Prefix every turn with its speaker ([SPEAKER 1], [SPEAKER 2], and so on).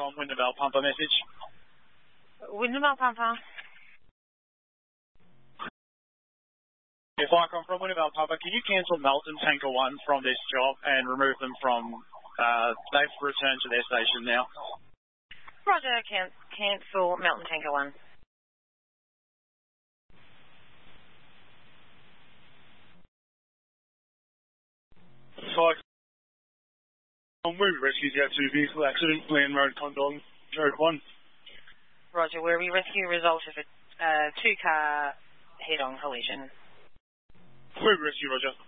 [SPEAKER 1] from Wintervale Pumper message.
[SPEAKER 2] Wintervale Pumper.
[SPEAKER 1] If I come from Wintervale Pumper, can you cancel Melton Tanker 1 from this job and remove them from, they've returned to their station now.
[SPEAKER 2] Roger, cancel Melton Tanker 1.
[SPEAKER 1] We rescued the two vehicle accident, Land Road, Condon, Road 1.
[SPEAKER 2] Roger, where we rescue result of a two-car head-on collision.
[SPEAKER 1] We rescue, Roger.